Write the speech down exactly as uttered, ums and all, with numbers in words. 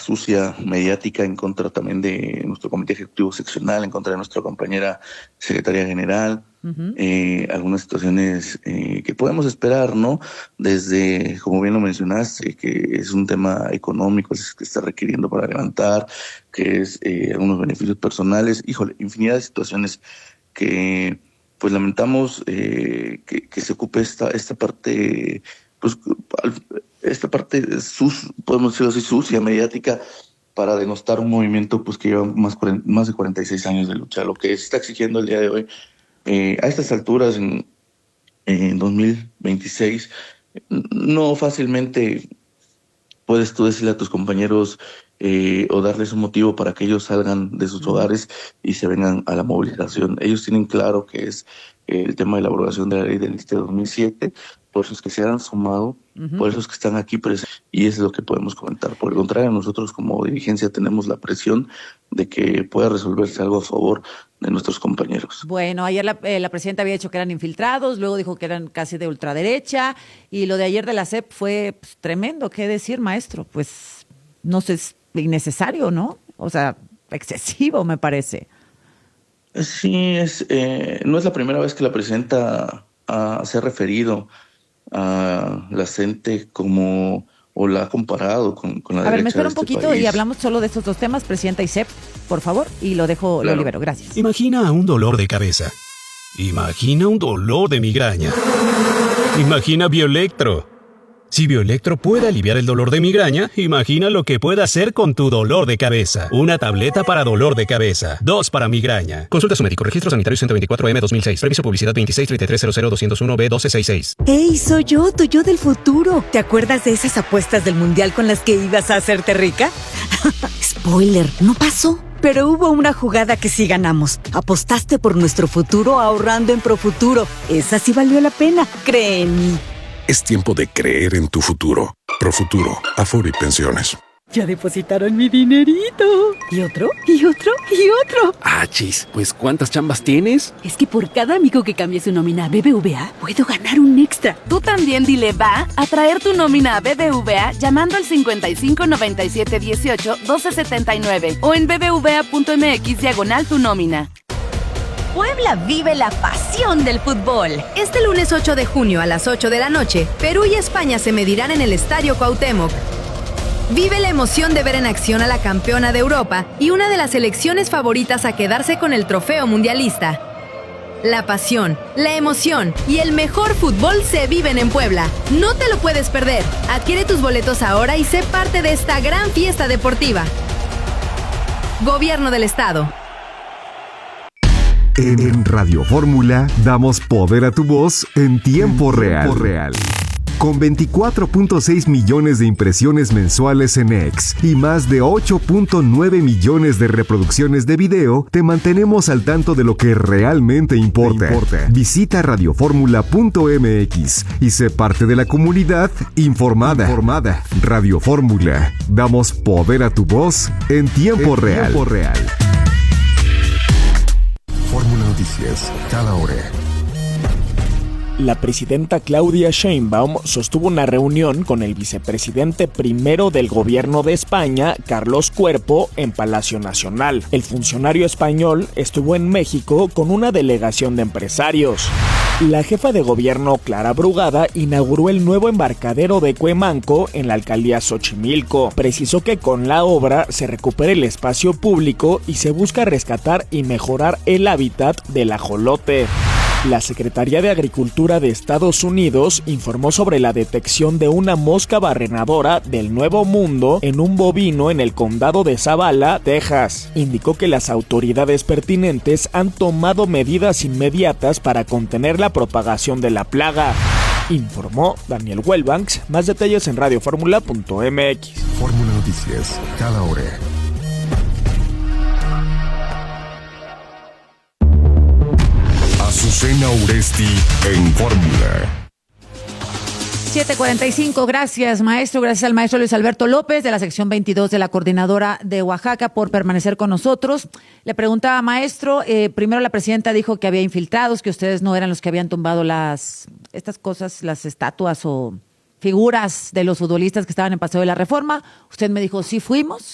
sucia mediática en contra también de nuestro comité ejecutivo seccional, en contra de nuestra compañera secretaria general, uh-huh. eh, algunas situaciones eh, que podemos esperar, ¿no? Desde, como bien lo mencionaste, que es un tema económico que está requiriendo para levantar, que es eh, algunos beneficios personales, híjole, infinidad de situaciones que pues lamentamos eh, que, que se ocupe esta, esta parte, pues esta parte, sus, podemos decirlo así, sucia, mediática, para denostar un movimiento pues que lleva más, más de cuarenta y seis años de lucha. Lo que se está exigiendo el día de hoy, eh, a estas alturas, en, en dos mil veintiséis, no fácilmente puedes tú decirle a tus compañeros eh, o darles un motivo para que ellos salgan de sus hogares y se vengan a la movilización. Ellos tienen claro que es eh, el tema de la abrogación de la ley del ISSSTE de dos mil siete, por esos que se han sumado, uh-huh. por esos que están aquí presentes, y eso es lo que podemos comentar. Por el contrario, nosotros como dirigencia tenemos la presión de que pueda resolverse algo a favor de nuestros compañeros. Bueno, ayer la, eh, la presidenta había dicho que eran infiltrados, luego dijo que eran casi de ultraderecha, y lo de ayer de la C E P fue pues, tremendo. ¿Qué decir, maestro? Pues no sé, es innecesario, ¿no? O sea, excesivo, me parece. Sí, es eh, no es la primera vez que la presidenta uh, se ha referido a la gente como, o la ha comparado con, con la derecha. A ver, me espera un este poquito país. Y hablamos solo de estos dos temas, presidenta y C E P, por favor, y lo dejo, claro. Lo libero, gracias. Imagina un dolor de cabeza. Imagina un dolor de migraña. Imagina Bioelectro. Si Bioelectro puede aliviar el dolor de migraña, imagina lo que puede hacer con tu dolor de cabeza. Una tableta para dolor de cabeza. Dos para migraña. Consulta a su médico. Registro sanitario ciento veinticuatro M dos mil seis. Previso publicidad veintiséis treinta y tres cero cero doscientos uno B doce sesenta y seis. ¡Ey, soy yo, tu yo del futuro! ¿Te acuerdas de esas apuestas del mundial con las que ibas a hacerte rica? Spoiler, no pasó. Pero hubo una jugada que sí ganamos. Apostaste por nuestro futuro ahorrando en Profuturo. Esa sí valió la pena, cree en mí. Es tiempo de creer en tu futuro. Profuturo, Afore y Pensiones. Ya depositaron mi dinerito. ¿Y otro? ¿Y otro? ¿Y otro? Ah, chis, pues ¿cuántas chambas tienes? Es que por cada amigo que cambie su nómina a B B V A, puedo ganar un extra. Tú también dile va a traer tu nómina a B B V A llamando al cincuenta y cinco noventa y siete dieciocho doce setenta y nueve o en bbva.mx diagonal tu nómina. Puebla vive la pasión del fútbol. Este lunes ocho de junio a las ocho de la noche, Perú y España se medirán en el Estadio Cuauhtémoc. Vive la emoción de ver en acción a la campeona de Europa y una de las selecciones favoritas a quedarse con el trofeo mundialista. La pasión, la emoción y el mejor fútbol se viven en Puebla. No te lo puedes perder. Adquiere tus boletos ahora y sé parte de esta gran fiesta deportiva. Gobierno del Estado. En Radio Fórmula damos poder a tu voz en tiempo real. real. Con veinticuatro punto seis millones de impresiones mensuales en X y más de ocho punto nueve millones de reproducciones de video, te mantenemos al tanto de lo que realmente importa. importa. Visita radio fórmula punto m x y sé parte de la comunidad informada. informada. Radio Fórmula. Damos poder a tu voz en tiempo en real. Tiempo real. Fórmula Noticias, cada hora. La presidenta Claudia Sheinbaum sostuvo una reunión con el vicepresidente primero del gobierno de España, Carlos Cuerpo, en Palacio Nacional. El funcionario español estuvo en México con una delegación de empresarios. La jefa de gobierno, Clara Brugada, inauguró el nuevo embarcadero de Cuemanco en la alcaldía Xochimilco. Precisó que con la obra se recupera el espacio público y se busca rescatar y mejorar el hábitat del ajolote. La Secretaría de Agricultura de Estados Unidos informó sobre la detección de una mosca barrenadora del Nuevo Mundo en un bovino en el condado de Zavala, Texas. Indicó que las autoridades pertinentes han tomado medidas inmediatas para contener la propagación de la plaga. Informó Daniel Wellbanks. Más detalles en radio fórmula punto m x. Fórmula Noticias, cada hora. Azucena Uresti en Fórmula. siete cuarenta y cinco, gracias maestro, gracias al maestro Luis Alberto López de la sección veintidós de la Coordinadora de Oaxaca por permanecer con nosotros. Le preguntaba, maestro, eh, primero la presidenta dijo que había infiltrados, que ustedes no eran los que habían tumbado las estas cosas, las estatuas o figuras de los futbolistas que estaban en Paseo de la Reforma. Usted me dijo, sí fuimos.